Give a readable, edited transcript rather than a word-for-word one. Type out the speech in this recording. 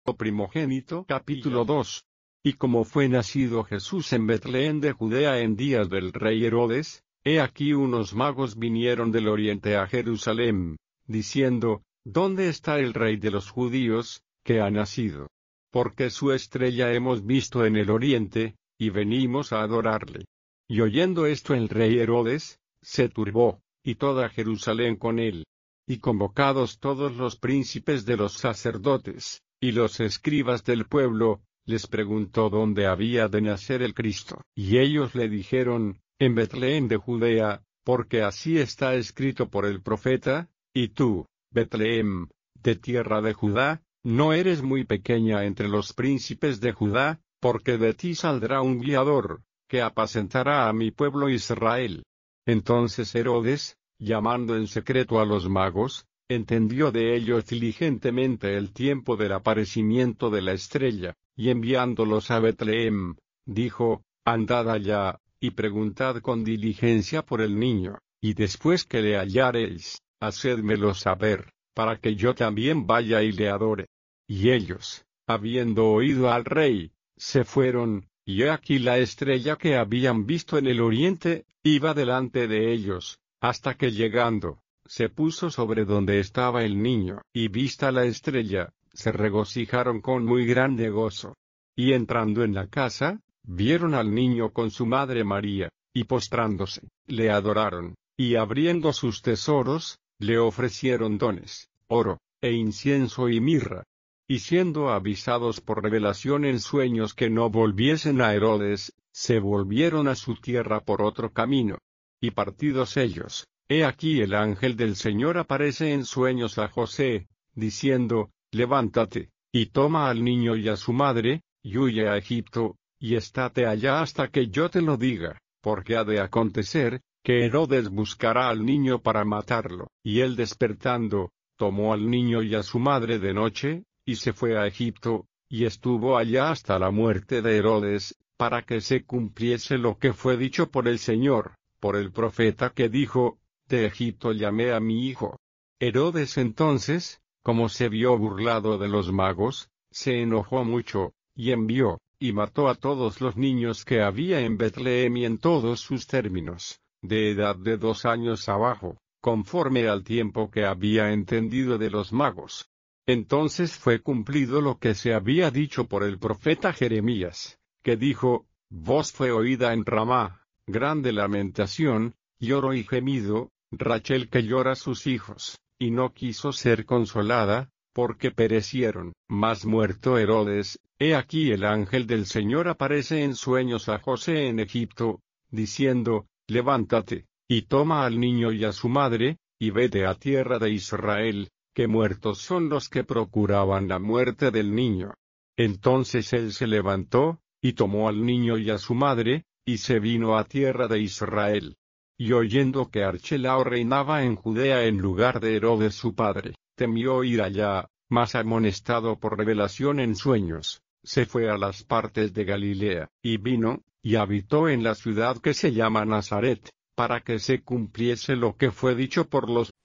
Primogénito. Capítulo 2. Y como fue nacido Jesús en Betlén de Judea en días del rey Herodes, he aquí unos magos vinieron del oriente a Jerusalén, diciendo, ¿dónde está el rey de los judíos, que ha nacido? Porque su estrella hemos visto en el oriente, y venimos a adorarle. Y oyendo esto el rey Herodes, se turbó, y toda Jerusalén con él. Y convocados todos los príncipes de los sacerdotes, y los escribas del pueblo, les preguntó dónde había de nacer el Cristo. Y ellos le dijeron, en Betlén de Judea, porque así está escrito por el profeta, y tú, Betlén, de tierra de Judá, no eres muy pequeña entre los príncipes de Judá, porque de ti saldrá un guiador, que apacentará a mi pueblo Israel. Entonces Herodes, llamando en secreto a los magos, entendió de ellos diligentemente el tiempo del aparecimiento de la estrella, y enviándolos a Betlén, dijo, andad allá, y preguntad con diligencia por el niño, y después que le hallareis, hacédmelo saber, para que yo también vaya y le adore. Y ellos, habiendo oído al rey, se fueron, y he aquí la estrella que habían visto en el oriente, iba delante de ellos, hasta que llegando, se puso sobre donde estaba el niño, y vista la estrella, se regocijaron con muy grande gozo. Y entrando en la casa, vieron al niño con su madre María, y postrándose, le adoraron, y abriendo sus tesoros, le ofrecieron dones, oro, e incienso y mirra. Y siendo avisados por revelación en sueños que no volviesen a Herodes, se volvieron a su tierra por otro camino. Y partidos ellos, he aquí el ángel del Señor aparece en sueños a José, diciendo, levántate, y toma al niño y a su madre, y huye a Egipto, y estate allá hasta que yo te lo diga, porque ha de acontecer, que Herodes buscará al niño para matarlo. Y él despertando, tomó al niño y a su madre de noche, y se fue a Egipto, y estuvo allá hasta la muerte de Herodes, para que se cumpliese lo que fue dicho por el Señor, por el profeta que dijo, de Egipto llamé a mi hijo. Herodes entonces, como se vio burlado de los magos, se enojó mucho, y envió, y mató a todos los niños que había en Betlén y en todos sus términos, de edad de 2 años abajo, conforme al tiempo que había entendido de los magos. Entonces fue cumplido lo que se había dicho por el profeta Jeremías, que dijo, voz fue oída en Ramá, grande lamentación, lloro y gemido, Rachel que llora sus hijos, y no quiso ser consolada, porque perecieron. Mas muerto Herodes, he aquí el ángel del Señor aparece en sueños a José en Egipto, diciendo, levántate, y toma al niño y a su madre, y vete a tierra de Israel, que muertos son los que procuraban la muerte del niño. Entonces él se levantó, y tomó al niño y a su madre, y se vino a tierra de Israel. Y oyendo que Archelao reinaba en Judea en lugar de Herodes su padre, temió ir allá, mas amonestado por revelación en sueños, se fue a las partes de Galilea, y vino, y habitó en la ciudad que se llama Nazaret, para que se cumpliese lo que fue dicho por los